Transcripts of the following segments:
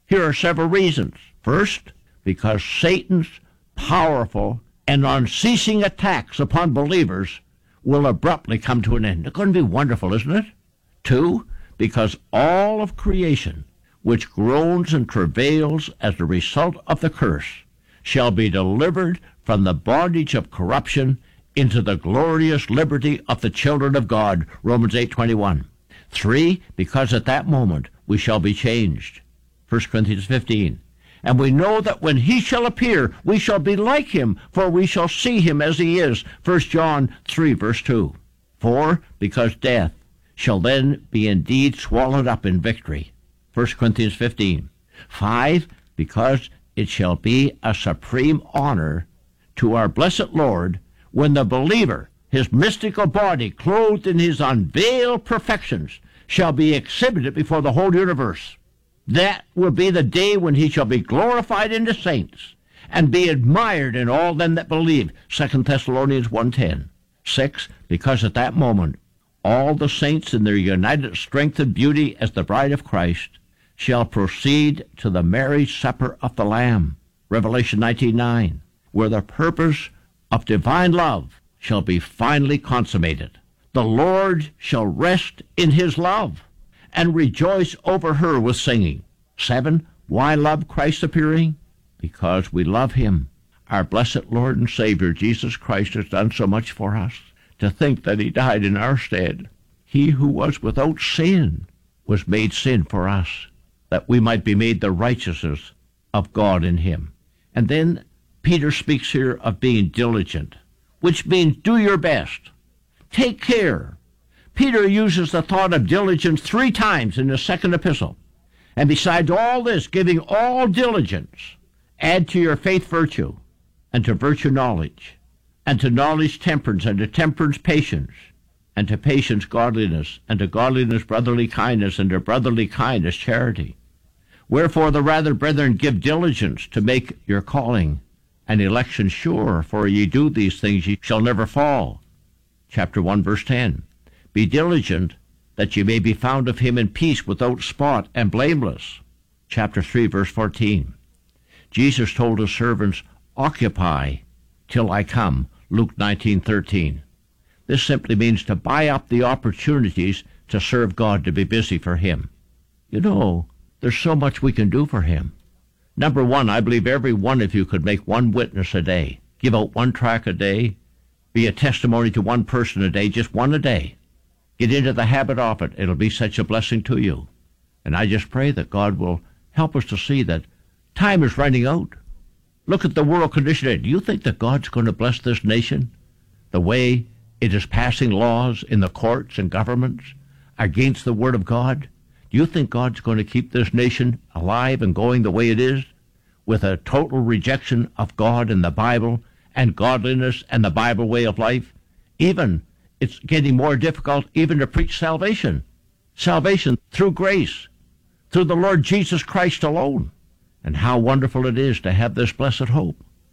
Here are several reasons. First, because Satan's powerful and unceasing attacks upon believers will abruptly come to an end. It's going to be wonderful, isn't it? Two, because all of creation, which groans and travails as a result of the curse, shall be delivered from the bondage of corruption into the glorious liberty of the children of God, Romans 8:21. Three, because at that moment we shall be changed, 1 Corinthians 15. And we know that when he shall appear, we shall be like him, for we shall see him as he is, 1 John 3, verse 2. Four, because death shall then be indeed swallowed up in victory, 1 Corinthians 15. Five, because it shall be a supreme honor to our blessed Lord when the believer, his mystical body, clothed in his unveiled perfections, shall be exhibited before the whole universe. That will be the day when he shall be glorified in the saints and be admired in all them that believe, 2 Thessalonians 1:10. Six, because at that moment all the saints in their united strength and beauty as the bride of Christ shall proceed to the marriage supper of the Lamb, Revelation 19:9, where the purpose of divine love shall be finally consummated. The Lord shall rest in his love and rejoice over her with singing. Seven, why love Christ appearing? Because we love him. Our blessed Lord and Savior, Jesus Christ, has done so much for us. To think that he died in our stead. He who was without sin was made sin for us, that we might be made the righteousness of God in him. And then Peter speaks here of being diligent, which means do your best. Take care. Peter uses the thought of diligence 3 times in the second epistle. And besides all this, giving all diligence, add to your faith virtue, and to virtue knowledge, and to knowledge temperance, and to temperance patience, and to patience godliness, and to godliness brotherly kindness, and to brotherly kindness charity. Wherefore the rather, brethren, give diligence to make your calling and election sure, for ye do these things, ye shall never fall. Chapter 1, verse 10. Be diligent that ye may be found of him in peace, without spot and blameless. Chapter 3, verse 14. Jesus told his servants, occupy till I come, Luke 19:13. This simply means to buy up the opportunities to serve God, to be busy for him. You know, there's so much we can do for him. Number one, I believe every one of you could make one witness a day, give out one tract a day, be a testimony to one person a day, just one a day. Get into the habit of it. It'll be such a blessing to you. And I just pray that God will help us to see that time is running out. Look at the world condition today. Do you think that God's going to bless this nation the way it is passing laws in the courts and governments against the Word of God? Do you think God's going to keep this nation alive and going the way it is, with a total rejection of God and the Bible and godliness and the Bible way of life? Even it's getting more difficult even to preach salvation. Salvation through grace, through the Lord Jesus Christ alone. And how wonderful it is to have this blessed hope.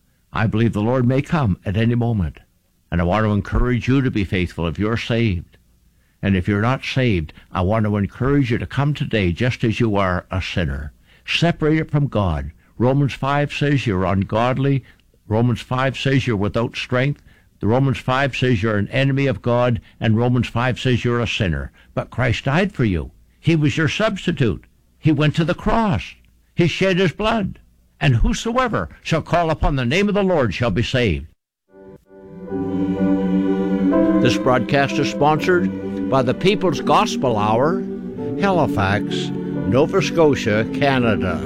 I believe the Lord may come at any moment. And I want to encourage you to be faithful if you're saved. And if you're not saved, I want to encourage you to come today just as you are, a sinner, separated from God. Romans 5 says you're ungodly. Romans 5 says you're without strength. The Romans 5 says you're an enemy of God. And Romans 5 says you're a sinner. But Christ died for you. He was your substitute. He went to the cross. He shed his blood. And whosoever shall call upon the name of the Lord shall be saved. This broadcast is sponsored by the People's Gospel Hour, Halifax, Nova Scotia, Canada,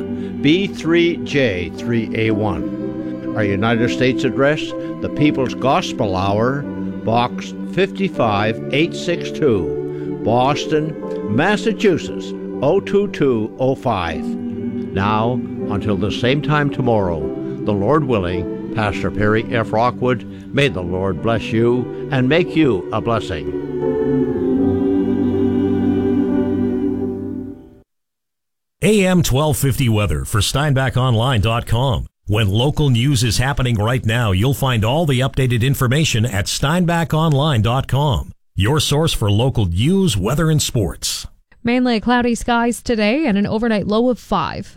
B3J3A1. Our United States address, the People's Gospel Hour, Box 55862, Boston, Massachusetts, 02205. Now, until the same time tomorrow, the Lord willing, Pastor Perry F. Rockwood, may the Lord bless you and make you a blessing. AM 1250 weather for SteinbachOnline.com. When local news is happening right now, you'll find all the updated information at SteinbachOnline.com. Your source for local news, weather, and sports. Mainly cloudy skies today and an overnight low of 5.